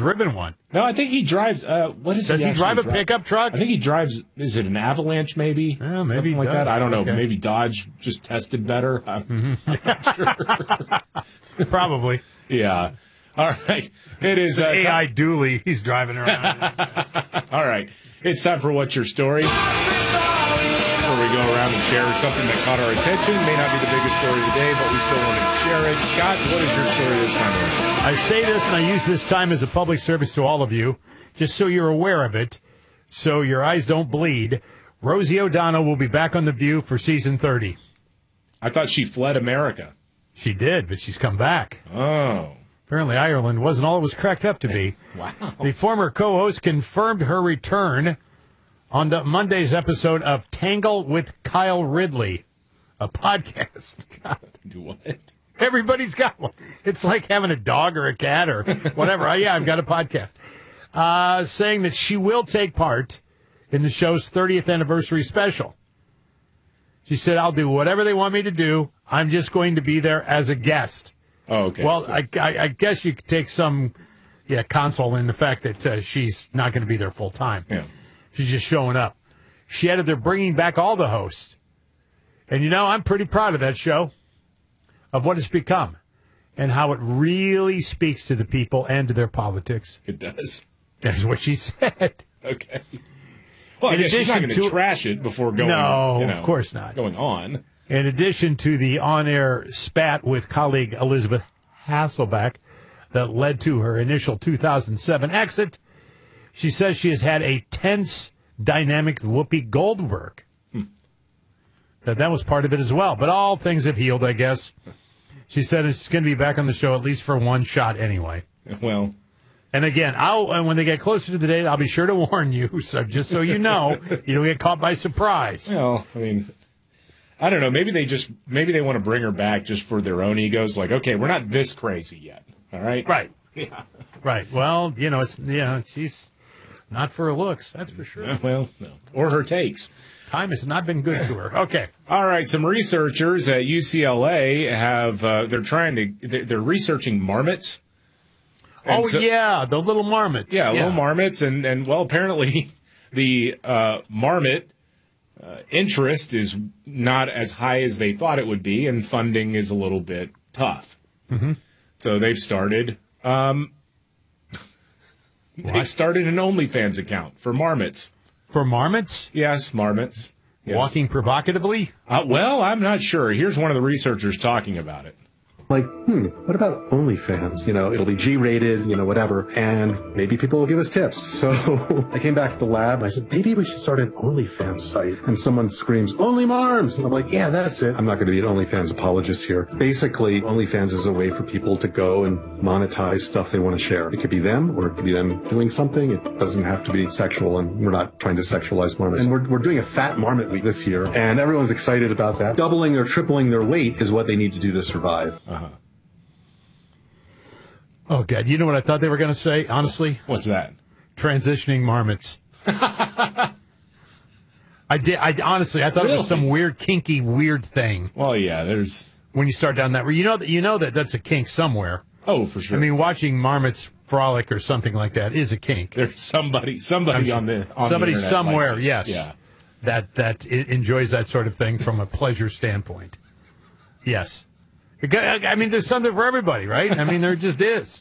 driven one. No, I think he drives. What is Does he drive a drive? pickup truck? I think he drives. Is it an Avalanche? Maybe. Maybe something like does. that. I don't know. Okay. Maybe Dodge just tested better. I'm not sure. Probably. Yeah. All right. It is AI dually he's driving around. All right. It's time for What's Your Story? Where we go around and share something that caught our attention. May not be the biggest story of the day, but we still want to share it. Scott, what is your story this time? I say this, and I use this time as a public service to all of you, just so you're aware of it, so your eyes don't bleed. Rosie O'Donnell will be back on The View for season 30. I thought she fled America. She did, but she's come back. Oh. Apparently Ireland wasn't all it was cracked up to be. Wow. The former co-host confirmed her return on Monday's episode of Tangle with Kyle Ridley, a podcast. God. Do what? Everybody's got one. It's like having a dog or a cat or whatever. I've got a podcast. Saying that she will take part in the show's 30th anniversary special. She said, I'll do whatever they want me to do. I'm just going to be there as a guest. Oh, okay. Well, So- I guess you could take some console in the fact that she's not going to be there full time. Yeah. She's just showing up. She added they're bringing back all the hosts. And, I'm pretty proud of that show, of what it's become, and how it really speaks to the people and to their politics. It does. That's what she said. Okay. Well, I In guess she's not addition going to to- trash it before going. No, of course not. Going on. In addition to the on-air spat with colleague Elizabeth Hasselbeck that led to her initial 2007 exit, she says she has had a tense dynamic with Whoopi Goldberg. That was part of it as well. But all things have healed, I guess. She said it's going to be back on the show at least for one shot anyway. Well, and again, when they get closer to the date, I'll be sure to warn you. So just so you know, you don't get caught by surprise. well, I mean, I don't know. Maybe they want to bring her back just for their own egos. Like, okay, we're not this crazy yet. All right. Right. Yeah. Right. Well, she's not for her looks, that's for sure. Well, no. Or her takes. Time has not been good to her. Okay. All right. Some researchers at UCLA have they're researching marmots. And the little marmots. Yeah, little marmots, and well, apparently the marmot interest is not as high as they thought it would be, and funding is a little bit tough. Mm-hmm. So they've started an OnlyFans account for marmots. For marmots? Yes, marmots. Yes. Walking provocatively? Well, I'm not sure. Here's one of the researchers talking about it. Like, what about OnlyFans? It'll be G-rated, whatever, and maybe people will give us tips. So I came back to the lab, and I said, maybe we should start an OnlyFans site. And someone screams, Only Marms! And I'm like, yeah, that's it. I'm not going to be an OnlyFans apologist here. Basically, OnlyFans is a way for people to go and monetize stuff they want to share. It could be them, or it could be them doing something. It doesn't have to be sexual, and we're not trying to sexualize marmots. And we're doing a Fat Marmot Week this year, and everyone's excited about that. Doubling or tripling their weight is what they need to do to survive. Oh, God. You know what I thought they were going to say, honestly? What's that? Transitioning marmots. I honestly thought it was some weird, kinky, weird thing. Well, yeah, there's... When you start down that, you know that that's a kink somewhere. Oh, for sure. I mean, watching marmots frolic or something like that is a kink. There's somebody on the somebody internet somewhere, likes it. yes. Yeah. That enjoys that sort of thing from a pleasure standpoint. Yes. I mean, there's something for everybody, right? I mean, there just is.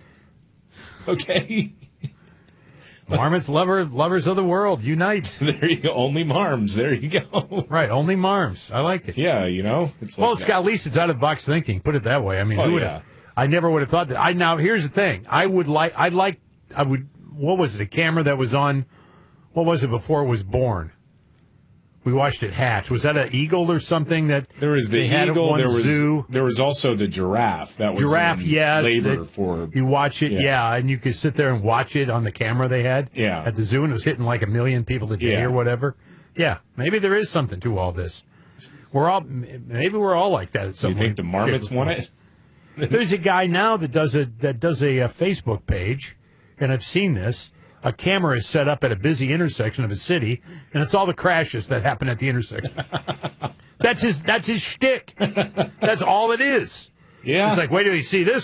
Okay. Marmots, lovers of the world, unite. There you go. Only Marms. There you go. Right, only Marms. I like it. Yeah, it's like Well, at least it's out of the box thinking. Put it that way. I mean, I never would have thought that. Now, here's the thing. What was it? A camera that was on, what was it before it was born? We watched it hatch. Was that an eagle or something that there was the had eagle? At one zoo? There was also the giraffe. That was yes. labor for you watch it, and you could sit there and watch it on the camera they had at the zoo, and it was hitting like 1 million people a day or whatever. Yeah, maybe there is something to all this. Maybe we're all like that at some point. You think the marmots want it? There's a guy now that does a Facebook page, and I've seen this. A camera is set up at a busy intersection of a city, and it's all the crashes that happen at the intersection. That's his shtick. That's all it is. Yeah. It's like, wait till you see this one.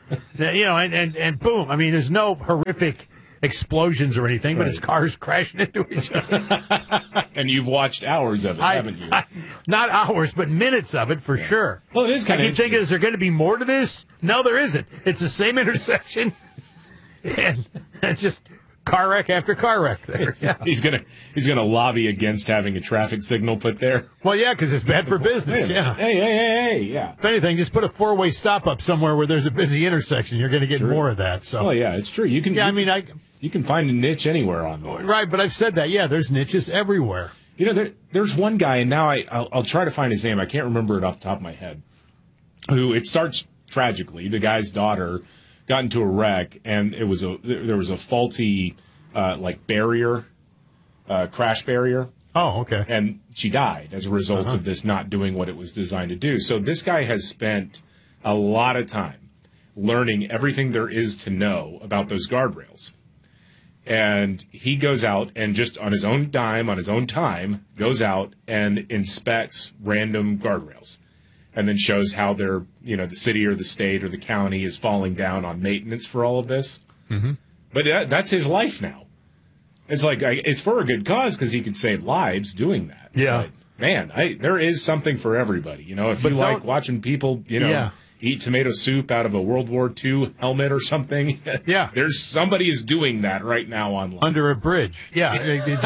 And boom. I mean, there's no horrific explosions or anything, but it's cars crashing into each other. And you've watched hours of it, haven't you? Not hours, but minutes of it for sure. Well, it is kind of. I keep thinking, is there going to be more to this? No, there isn't. It's the same intersection, and it's just car wreck after car wreck there. Yeah. He's gonna lobby against having a traffic signal put there. Well, yeah, because it's bad for business. Yeah. Hey, yeah. If anything, just put a 4-way stop up somewhere where there's a busy intersection. You're going to get more of that. So. Well, yeah, it's true. You can. Yeah, you can find a niche anywhere on there. Right, but I've said that. Yeah, there's niches everywhere. You know, there's one guy, and now I'll try to find his name. I can't remember it off the top of my head. Who it starts tragically. The guy's daughter got into a wreck, and there was a faulty barrier, crash barrier. Oh, okay. And she died as a result of this not doing what it was designed to do. So this guy has spent a lot of time learning everything there is to know about those guardrails. And he goes out and just on his own dime, on his own time, goes out and inspects random guardrails and then shows how they're, the city or the state or the county is falling down on maintenance for all of this. Mm-hmm. But that's his life now. It's like, it's for a good cause because he could save lives doing that. Yeah. But, man, there is something for everybody. If you like watching people, eat tomato soup out of a World War II helmet or something. Yeah. There's somebody is doing that right now online. Under a bridge. Yeah.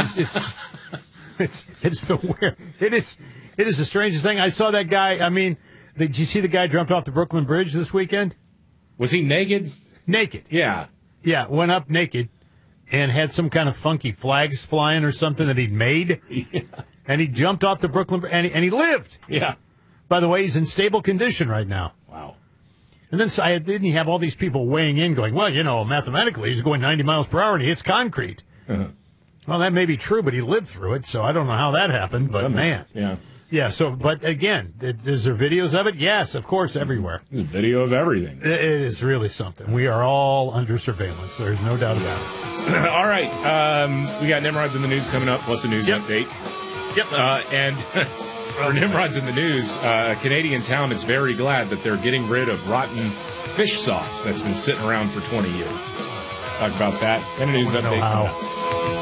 It's the weird. It is the strangest thing. I saw that guy. I mean, did you see the guy jumped off the Brooklyn Bridge this weekend? Was he naked? Naked. Yeah. Yeah. Went up naked and had some kind of funky flags flying or something that he'd made. Yeah. And he jumped off the Brooklyn Bridge and he lived. Yeah. By the way, he's in stable condition right now. Wow. And then didn't he have all these people weighing in going, well, mathematically he's going 90 miles per hour and he hits concrete. Uh-huh. Well, that may be true, but he lived through it, so I don't know how that happened, but man. Yeah. Yeah, but again, is there videos of it? Yes, of course, everywhere. There's a video of everything. It is really something. We are all under surveillance. There's no doubt about it. All right. We got Nimrod's in the news coming up, plus a news update. Yep. And for Nimrod's in the news, a Canadian town is very glad that they're getting rid of rotten fish sauce that's been sitting around for 20 years. Talk about that and a news update coming up.